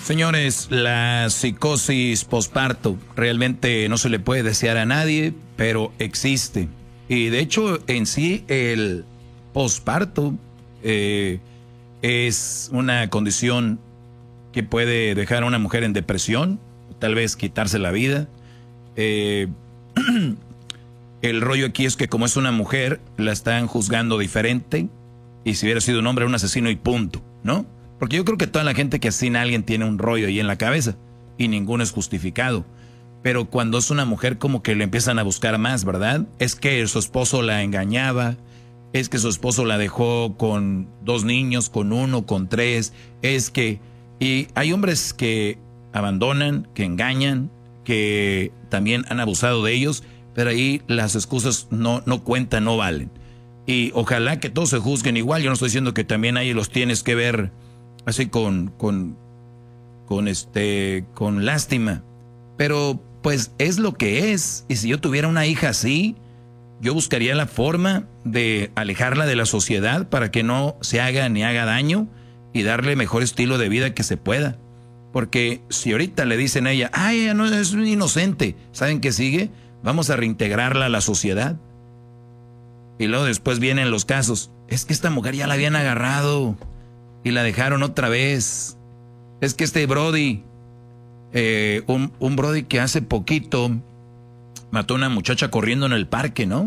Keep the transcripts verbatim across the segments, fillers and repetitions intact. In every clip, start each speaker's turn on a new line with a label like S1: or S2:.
S1: Señores, la psicosis posparto realmente no se le puede desear a nadie, pero existe. Y de hecho, en sí, el posparto eh, es una condición que puede dejar a una mujer en depresión, tal vez quitarse la vida. Eh, el rollo aquí es que como es una mujer, la están juzgando diferente, y si hubiera sido un hombre, un asesino y punto, ¿no? Porque yo creo que toda la gente que asesina a alguien tiene un rollo ahí en la cabeza y ninguno es justificado. Pero cuando es una mujer como que le empiezan a buscar más, ¿verdad? Es que su esposo la engañaba, es que su esposo la dejó con dos niños, con uno, con tres, es que... Y hay hombres que abandonan, que engañan, que también han abusado de ellos, pero ahí las excusas no, no cuentan, no valen. Y ojalá que todos se juzguen igual. Yo no estoy diciendo que también ahí los tienes que ver así con, con, con este, con lástima. Pero pues es lo que es. Y si yo tuviera una hija así, yo buscaría la forma de alejarla de la sociedad para que no se haga ni haga daño y darle mejor estilo de vida que se pueda. Porque si ahorita le dicen a ella, ay, ella no es inocente, ¿saben qué sigue? Vamos a reintegrarla a la sociedad. Y luego después vienen los casos. Es que esta mujer ya la habían agarrado y la dejaron otra vez. Es que este Brody, eh, un, un Brody que hace poquito mató a una muchacha corriendo en el parque, ¿no?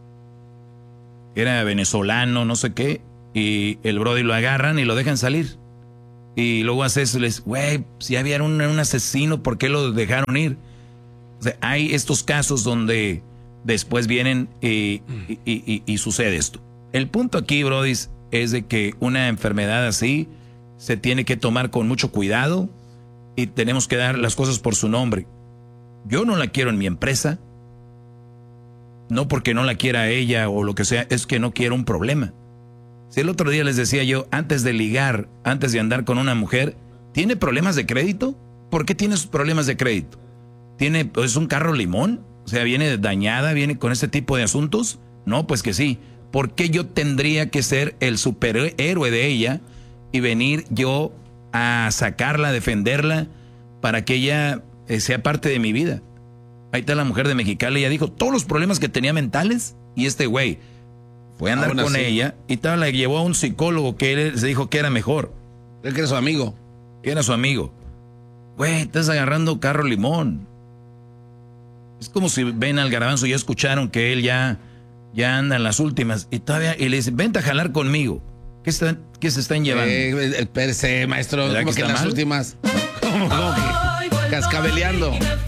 S1: Era venezolano, no sé qué. Y el Brody lo agarran y lo dejan salir. Y luego hace eso y les, güey, si había un, un asesino, ¿por qué lo dejaron ir? O sea, hay estos casos donde después vienen y, y, y, y sucede esto. El punto aquí, Brody, es de que una enfermedad así se tiene que tomar con mucho cuidado y tenemos que dar las cosas por su nombre. Yo no la quiero en mi empresa, no porque no la quiera ella o lo que sea, es que no quiero un problema. Si el otro día les decía yo, antes de ligar, antes de andar con una mujer, ¿tiene problemas de crédito? ¿Por qué tiene sus problemas de crédito? ¿Tiene, pues, un carro limón? O sea, ¿viene dañada? ¿Viene con ese tipo de asuntos? No, pues que sí. ¿Por qué yo tendría que ser el superhéroe de ella y venir yo a sacarla, a defenderla, para que ella eh, sea parte de mi vida? Ahí está la mujer de Mexicali, ella dijo todos los problemas que tenía mentales, y este güey fue a andar Aún con así. ella y tal, la llevó a un psicólogo que él se dijo que era mejor.
S2: Él que era su amigo.
S1: Que era su amigo. Güey, estás agarrando carro limón. Es como si ven al Garbanzo y ya escucharon que él ya, ya anda en las últimas y todavía y le dicen, vente a jalar conmigo. ¿Qué, están, qué se están llevando?
S2: Eh, el per se, maestro, como que, que en las
S1: mal?
S2: últimas. ¿Cómo, cómo que cascabeleando?